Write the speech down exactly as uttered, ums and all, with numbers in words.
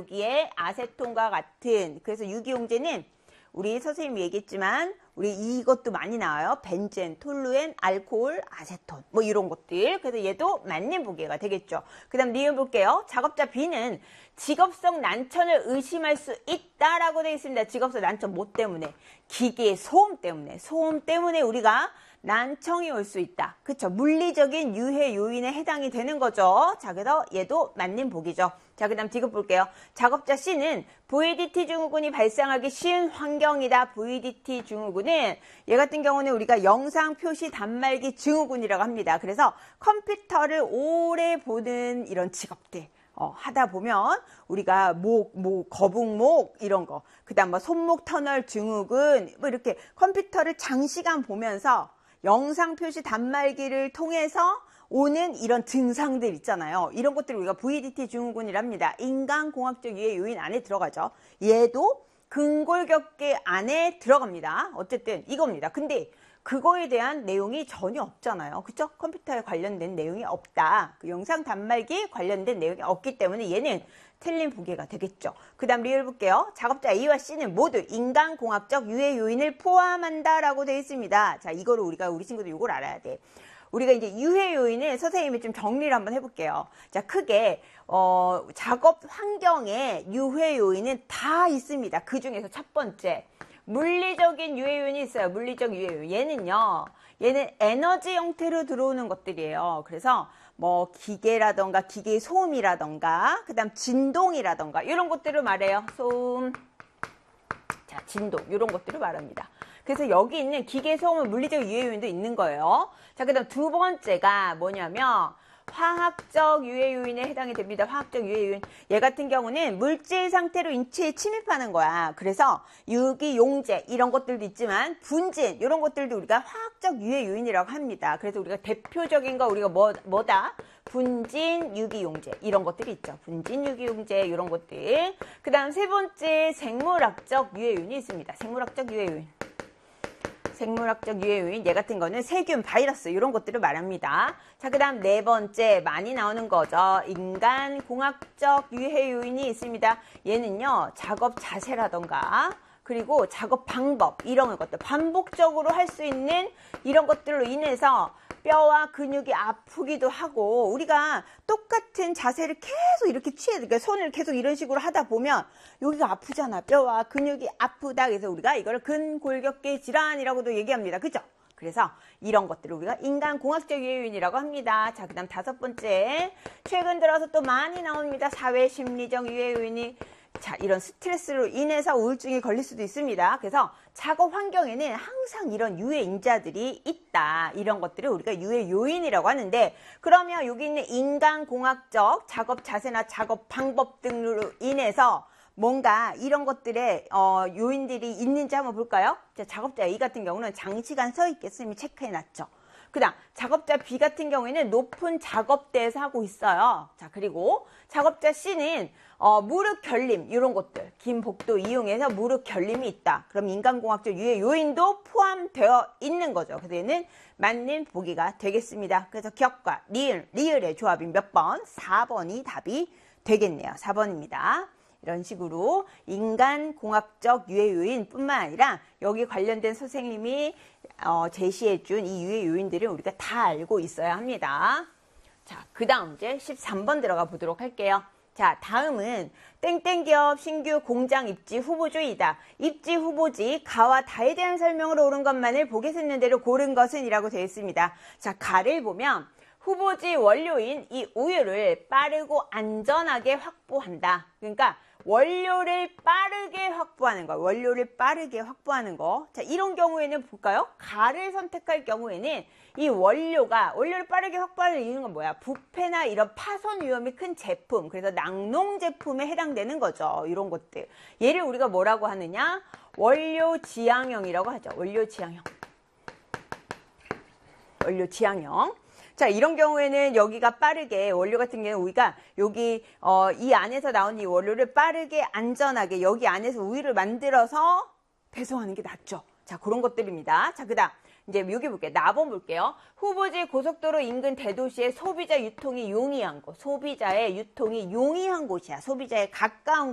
여기에 아세톤과 같은, 그래서 유기용제는 우리 선생님이 얘기했지만 우리 이것도 많이 나와요. 벤젠, 톨루엔, 알코올, 아세톤 뭐 이런 것들. 그래서 얘도 맞는 보기가 되겠죠. 그 다음 리을 볼게요. 작업자 B는 직업성 난천을 의심할 수 있다라고 되어 있습니다. 직업성 난천 뭐 때문에? 기계의 소음 때문에. 소음 때문에 우리가 난청이 올 수 있다. 그쵸? 물리적인 유해 요인에 해당이 되는 거죠. 자, 그래서 얘도 맞는 보기죠. 자, 그 다음 디귿 볼게요. 작업자 C는 브이디티 증후군이 발생하기 쉬운 환경이다. 브이디티 증후군은 얘 같은 경우는 우리가 영상 표시 단말기 증후군이라고 합니다. 그래서 컴퓨터를 오래 보는 이런 직업들 어, 하다 보면 우리가 목, 목, 거북목 이런 거, 그 다음 뭐 손목 터널 증후군 뭐 이렇게 컴퓨터를 장시간 보면서 영상 표시 단말기를 통해서 오는 이런 증상들 있잖아요. 이런 것들을 우리가 브이디티 증후군이랍니다. 인간공학적 유해 요인 안에 들어가죠. 얘도 근골격계 안에 들어갑니다. 어쨌든 이겁니다. 근데 그거에 대한 내용이 전혀 없잖아요. 그쵸? 컴퓨터에 관련된 내용이 없다. 그 영상 단말기 관련된 내용이 없기 때문에 얘는 틀린 보기가 되겠죠. 그 다음 리을 볼게요. 작업자 A와 C는 모두 인간공학적 유해 요인을 포함한다라고 되어 있습니다. 자, 이거를 우리가 우리 친구들 이걸 알아야 돼. 우리가 이제 유해 요인을 선생님이 좀 정리를 한번 해볼게요. 자, 크게 어, 작업 환경에 유해 요인은 다 있습니다. 그 중에서 첫 번째 물리적인 유해 요인이 있어요. 물리적 유해 요인. 얘는요. 얘는 에너지 형태로 들어오는 것들이에요. 그래서 뭐 기계라던가 기계의 소음이라던가 그 다음 진동이라던가 이런 것들을 말해요. 소음, 자 진동 이런 것들을 말합니다. 그래서 여기 있는 기계 소음은 물리적 유해 요인도 있는 거예요. 자, 그 다음 두 번째가 뭐냐면 화학적 유해 요인에 해당이 됩니다. 화학적 유해 요인. 얘 같은 경우는 물질 상태로 인체에 침입하는 거야. 그래서 유기용제 이런 것들도 있지만 분진 이런 것들도 우리가 화학적 유해 요인이라고 합니다. 그래서 우리가 대표적인 거 우리가 뭐, 뭐다? 분진 유기용제 이런 것들이 있죠. 분진 유기용제 이런 것들. 그 다음 세 번째 생물학적 유해 요인이 있습니다. 생물학적 유해 요인. 생물학적 유해 요인, 얘 같은 거는 세균, 바이러스 이런 것들을 말합니다. 자, 그 다음 네 번째 많이 나오는 거죠. 인간공학적 유해 요인이 있습니다. 얘는요, 작업 자세라던가 그리고 작업 방법 이런 것들 반복적으로 할 수 있는 이런 것들로 인해서 뼈와 근육이 아프기도 하고 우리가 똑같은 자세를 계속 이렇게 취해 그러니까 손을 계속 이런 식으로 하다 보면 여기가 아프잖아. 뼈와 근육이 아프다. 그래서 우리가 이걸 근골격계 질환이라고도 얘기합니다. 그죠? 그래서 이런 것들을 우리가 인간공학적 유해 요인이라고 합니다. 자, 그 다음 다섯 번째 최근 들어서 또 많이 나옵니다. 사회심리적 유해 요인이 자, 이런 스트레스로 인해서 우울증이 걸릴 수도 있습니다. 그래서 작업 환경에는 항상 이런 유해 인자들이 있다. 이런 것들을 우리가 유해 요인이라고 하는데 그러면 여기 있는 인간공학적 작업 자세나 작업 방법 등으로 인해서 뭔가 이런 것들의 어, 요인들이 있는지 한번 볼까요? 자, 작업자 A 같은 경우는 장시간 서 있겠으면 체크해놨죠. 그 다음 작업자 B 같은 경우에는 높은 작업대에서 하고 있어요. 자, 그리고 작업자 C는 어, 무릎 결림 이런 것들 긴 복도 이용해서 무릎 결림이 있다. 그럼 인간공학적 유해 요인도 포함되어 있는 거죠. 그래서 얘는 맞는 보기가 되겠습니다. 그래서 기억과 리을, 리을의 조합이 몇 번? 사 번이 답이 되겠네요. 사 번입니다. 이런 식으로 인간공학적 유해 요인 뿐만 아니라 여기 관련된 선생님이 어, 제시해준 이 유해 요인들을 우리가 다 알고 있어야 합니다. 자, 그 다음 이제 십삼 번 들어가 보도록 할게요. 자, 다음은 땡땡 기업 신규 공장 입지 후보주의다. 입지 후보지 가와 다에 대한 설명으로 옳은 것만을 보게 쓰는 대로 고른 것은 이라고 되어 있습니다. 자, 가를 보면 후보지 원료인 이 우유를 빠르고 안전하게 확보한다. 그러니까 원료를 빠르게 확보하는 거, 원료를 빠르게 확보하는 거. 자, 이런 경우에는 볼까요? 가를 선택할 경우에는 이 원료가, 원료를 빠르게 확보하는 이유는 뭐야? 부패나 이런 파손 위험이 큰 제품, 그래서 낙농 제품에 해당되는 거죠. 이런 것들. 얘를 우리가 뭐라고 하느냐? 원료 지향형이라고 하죠. 원료 지향형. 원료 지향형. 자, 이런 경우에는 여기가 빠르게 원료 같은 경우는 우리가 여기 어, 이 안에서 나온 이 원료를 빠르게 안전하게 여기 안에서 우유를 만들어서 배송하는 게 낫죠. 자, 그런 것들입니다. 자, 그다음 이제 여기 볼게요. 나번 볼게요. 후보지 고속도로 인근 대도시의 소비자 유통이 용이한 곳, 소비자의 유통이 용이한 곳이야. 소비자에 가까운